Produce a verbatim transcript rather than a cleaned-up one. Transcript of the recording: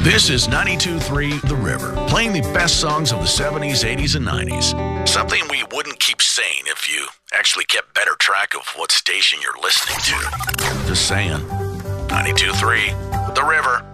This is ninety-two point three The River, playing the best songs of the seventies, eighties, and nineties. Something we wouldn't keep saying if you actually kept better track of what station you're listening to. Just saying. ninety-two point three The River.